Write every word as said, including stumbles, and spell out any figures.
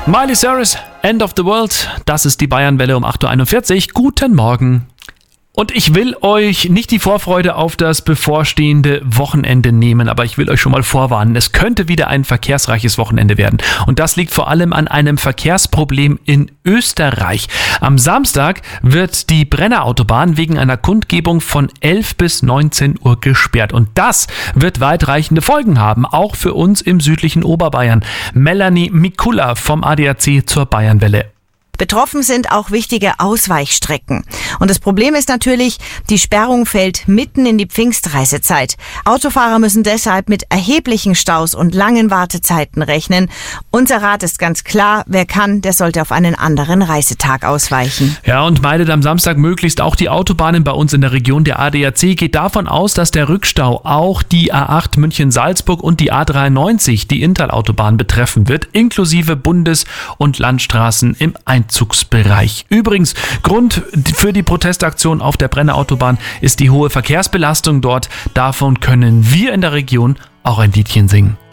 Miley Cyrus, End of the World. Das ist die Bayernwelle um acht Uhr einundvierzig. Guten Morgen. Und ich will euch nicht die Vorfreude auf das bevorstehende Wochenende nehmen, aber ich will euch schon mal vorwarnen, es könnte wieder ein verkehrsreiches Wochenende werden. Und das liegt vor allem an einem Verkehrsproblem in Österreich. Am Samstag wird die Brennerautobahn wegen einer Kundgebung von elf bis neunzehn Uhr gesperrt. Und das wird weitreichende Folgen haben, auch für uns im südlichen Oberbayern. Melanie Mikula vom A D A C zur Bayernwelle. Betroffen sind auch wichtige Ausweichstrecken. Und das Problem ist natürlich, die Sperrung fällt mitten in die Pfingstreisezeit. Autofahrer müssen deshalb mit erheblichen Staus und langen Wartezeiten rechnen. Unser Rat ist ganz klar, wer kann, der sollte auf einen anderen Reisetag ausweichen. Ja, und meidet am Samstag möglichst auch die Autobahnen bei uns in der Region. Der A D A C geht davon aus, dass der Rückstau auch die A acht München-Salzburg und die A dreiundneunzig, die Inntal-Autobahn, betreffen wird, inklusive Bundes- und Landstraßen im Einzugsbereich. Übrigens, Grund für die Protestaktion auf der Brennerautobahn ist die hohe Verkehrsbelastung dort. Davon können wir in der Region auch ein Liedchen singen.